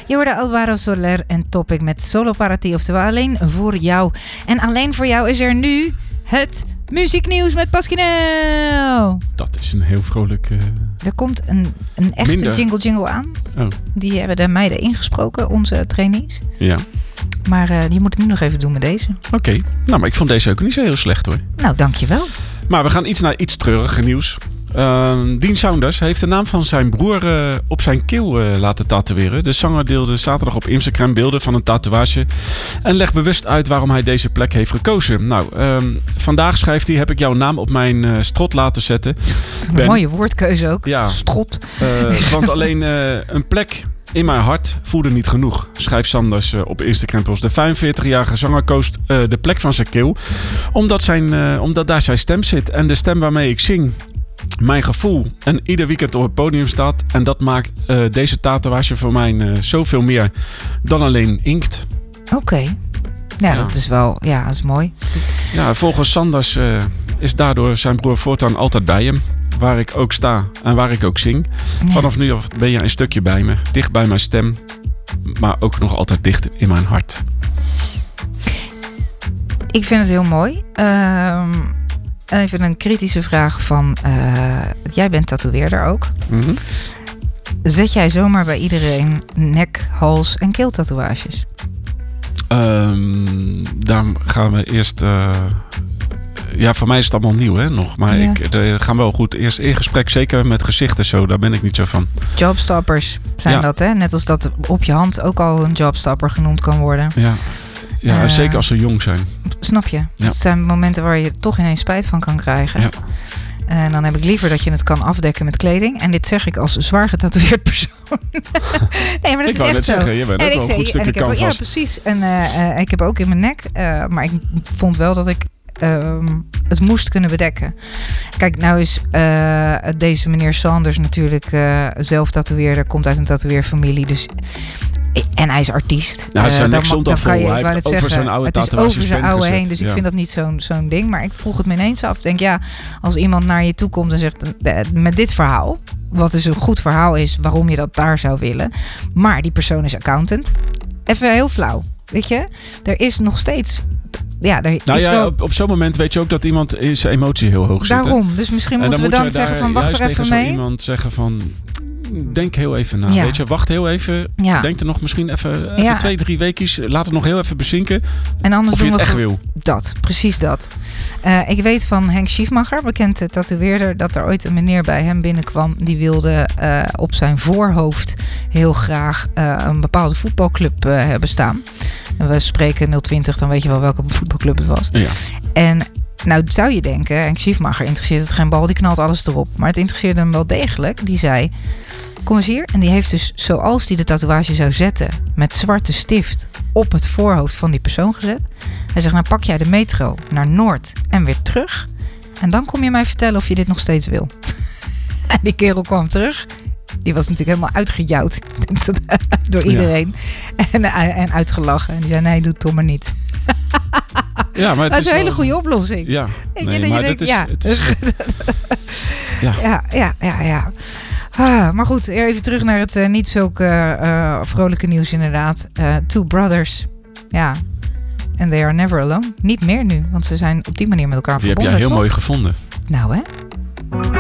Je hoorde Alvaro Soler en Topic met Solo Para Ti, oftewel alleen voor jou. En alleen voor jou is er nu het muzieknieuws met Pasquinel. Dat is een heel vrolijk... Er komt een echte jingle aan. Oh. Die hebben de meiden ingesproken, onze trainees. Ja. Maar die moet ik nu nog even doen met deze. Oké. Nou, maar ik vond deze ook niet zo heel slecht hoor. Nou, dankjewel. Maar we gaan naar iets treuriger nieuws. Dean Saunders heeft de naam van zijn broer op zijn keel laten tatoeëren. De zanger deelde zaterdag op Instagram beelden van een tatoeage en legt bewust uit waarom hij deze plek heeft gekozen. Nou, vandaag schrijft hij: heb ik jouw naam op mijn strot laten zetten. Een mooie woordkeuze ook. Ja, strot. Want alleen een plek in mijn hart voelde niet genoeg, schrijft Sanders op Instagram post. De 45-jarige zanger koos de plek van zijn keel omdat daar zijn stem zit en de stem waarmee ik zing. Mijn gevoel en ieder weekend op het podium staat. En dat maakt deze tatoeage voor mij zoveel meer dan alleen inkt. Oké. Ja, dat is wel... Ja, dat is mooi. Ja, volgens Sanders is daardoor zijn broer voortaan altijd bij hem. Waar ik ook sta en waar ik ook zing. Ja. Vanaf nu ben je een stukje bij me. Dicht bij mijn stem. Maar ook nog altijd dicht in mijn hart. Ik vind het heel mooi. Even een kritische vraag van... jij bent tatoeëerder ook. Mm-hmm. Zet jij zomaar bij iedereen nek, hals en keeltatoeages? Daar gaan we eerst... ja, voor mij is het allemaal nieuw, hè, nog. Maar ja. Gaan wel goed eerst in gesprek. Zeker met gezichten zo, daar ben ik niet zo van. Jobstoppers zijn dat, hè? Net als dat op je hand ook al een jobstopper genoemd kan worden. Ja, zeker als ze jong zijn. Snap je? Ja. Het zijn momenten waar je toch ineens spijt van kan krijgen. Ja. En dan heb ik liever dat je het kan afdekken met kleding. En dit zeg ik als zwaar getatoeëerd persoon. Nee, maar dat ik is wou echt net zo. zeggen, je bent ook wel een goed stukje canvas. Ja, precies. En ik heb ook in mijn nek. Maar ik vond wel dat ik het moest kunnen bedekken. Kijk, nou is deze meneer Sanders natuurlijk zelf tatoeëerder. Komt uit een tatoeëerfamilie. Dus... En hij is artiest. Nou, zijn nek stond al vol. Hij heeft over zijn oude tatoeages over zijn oude heen. Dus ik vind dat niet zo'n ding. Maar ik vroeg het me ineens af. Ik denk, ja, als iemand naar je toe komt en zegt... met dit verhaal, wat dus een goed verhaal is... waarom je dat daar zou willen. Maar die persoon is accountant. Even heel flauw, weet je? Er is nog steeds... op zo'n moment weet je ook dat iemand in zijn emotie heel hoog zit. Daarom. Dus misschien moeten we dan zeggen van... wacht er even mee. Iemand zeggen van... Denk heel even na. Ja. Weet je, wacht heel even. Ja. Denk er nog misschien even 2-3 weekjes. Laat het nog heel even bezinken. En anders of je het echt wil. Precies dat. Ik weet van Henk Schiefmacher, bekend tatoeëerder, dat er ooit een meneer bij hem binnenkwam. Die wilde op zijn voorhoofd heel graag een bepaalde voetbalclub hebben staan. En we spreken 020, dan weet je wel welke voetbalclub het was. Ja. En nou zou je denken, Henk Schiefmacher interesseert het geen bal, die knalt alles erop. Maar het interesseerde hem wel degelijk. Die zei, kom eens hier. En die heeft dus, zoals die de tatoeage zou zetten, met zwarte stift op het voorhoofd van die persoon gezet. Hij zegt, nou pak jij de metro naar Noord en weer terug. En dan kom je mij vertellen of je dit nog steeds wil. En die kerel kwam terug. Die was natuurlijk helemaal uitgejouwd door iedereen. En uitgelachen. En die zei, nee, doe het toch maar niet. Ja, maar dat is een hele goede oplossing. Ja, nee, maar dit is... Ja. Maar goed, even terug naar het niet zulke vrolijke nieuws inderdaad. Two brothers. Ja. And they are never alone. Niet meer nu, want ze zijn op die manier met elkaar verbonden. Die heb jij heel toch? Mooi gevonden. Nou hè.